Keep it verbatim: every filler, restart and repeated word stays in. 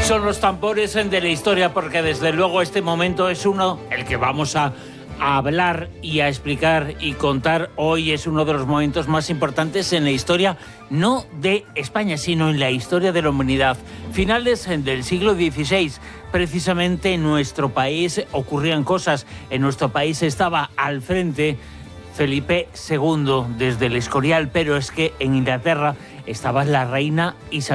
Son los tambores de la historia, porque desde luego este momento es uno, el que vamos a, a hablar y a explicar y contar hoy, es uno de los momentos más importantes en la historia, no de España, sino en la historia de la humanidad. Finales del siglo dieciséis, precisamente en nuestro país ocurrían cosas, en nuestro país estaba al frente Felipe segundo desde el Escorial, pero es que en Inglaterra estaba la reina Isabel.